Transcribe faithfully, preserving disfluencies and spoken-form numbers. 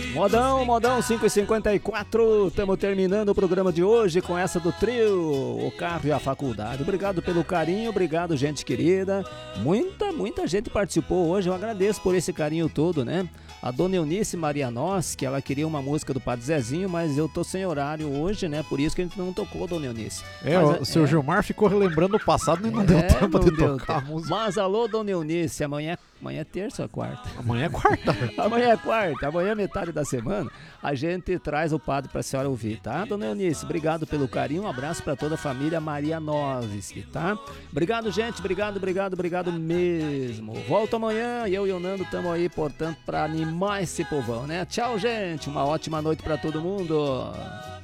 Modão, modão cinco e cinquenta e quatro, estamos terminando o programa de hoje com essa do trio, o carro e a faculdade. Obrigado pelo carinho, obrigado gente querida. Muita, muita gente participou hoje, eu agradeço por esse carinho todo, né? A dona Eunice Maria Nós, que ela queria uma música do Padre Zezinho, mas eu tô sem horário hoje, né? Por isso que a gente não tocou, dona Eunice. É, mas, o seu é... Gilmar ficou relembrando o passado e não é, deu tempo não de deu tocar tempo. a música. Mas alô, dona Eunice, amanhã, amanhã é terça ou quarta? Amanhã é quarta. Amanhã é quarta, amanhã é metade da semana, a gente traz o padre pra senhora ouvir, tá? Dona Eunice, obrigado pelo carinho, um abraço pra toda a família Maria Noves, tá? Obrigado, gente, obrigado, obrigado, obrigado mesmo. Volto amanhã e eu e o Nando estamos aí, portanto, pra animar esse povão, né? Tchau, gente, uma ótima noite pra todo mundo.